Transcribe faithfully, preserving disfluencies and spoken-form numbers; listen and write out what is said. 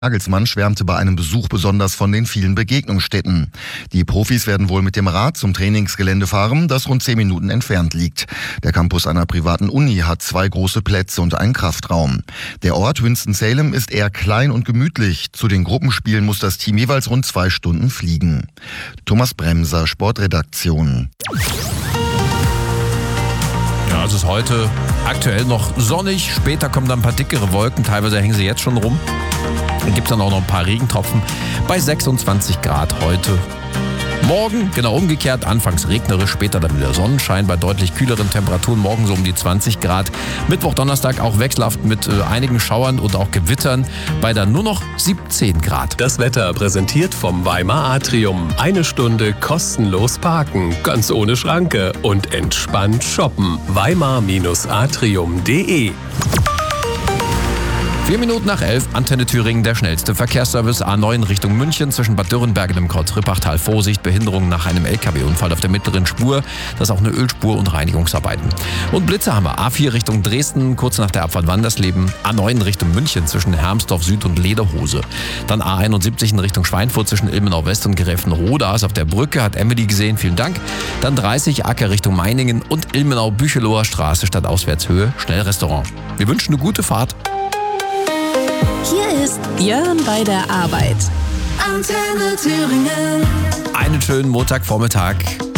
Nagelsmann schwärmte bei einem Besuch besonders von den vielen Begegnungsstätten. Die Profis werden wohl mit dem Rad zum Trainingsgelände fahren, das rund zehn Minuten entfernt liegt. Der Campus einer privaten Uni hat zwei große Plätze und einen Kraftraum. Der Ort Winston-Salem ist eher klein und gemütlich. Zu den Gruppenspielen muss das Team jeweils rund zwei Stunden fliegen. Thomas Bremser, Sportredaktion. Ja, es ist heute aktuell noch sonnig. Später kommen dann ein paar dickere Wolken. Teilweise hängen sie jetzt schon rum. Dann gibt es dann auch noch ein paar Regentropfen bei sechsundzwanzig Grad heute. Morgen, genau umgekehrt, anfangs regnerisch, später dann wieder Sonnenschein bei deutlich kühleren Temperaturen. Morgen so um die zwanzig Grad. Mittwoch, Donnerstag auch wechselhaft mit äh, einigen Schauern und auch Gewittern bei dann nur noch siebzehn Grad. Das Wetter präsentiert vom Weimar Atrium. Eine Stunde kostenlos parken, ganz ohne Schranke und entspannt shoppen. Weimar Atrium punkt de. Vier Minuten nach elf, Antenne Thüringen, der schnellste Verkehrsservice A neun Richtung München zwischen Bad Dürrenberg und dem Kreuz-Rippachtal. Vorsicht, Behinderung nach einem L K W-Unfall auf der mittleren Spur. Das ist auch eine Ölspur und Reinigungsarbeiten. Und Blitze haben wir. A vier Richtung Dresden, kurz nach der Abfahrt Wandersleben. A neun Richtung München zwischen Hermsdorf Süd und Lederhose. Dann A einundsiebzig in Richtung Schweinfurt zwischen Ilmenau West und Gräfenrode. Ist auf der Brücke, hat Emily gesehen, vielen Dank. Dann dreißig Acker Richtung Meiningen und Ilmenau-Bücheloher Straße statt Auswärtshöhe, Schnellrestaurant. Wir wünschen eine gute Fahrt. Hier ist Björn bei der Arbeit. Antenne Thüringen. Einen schönen Montagvormittag.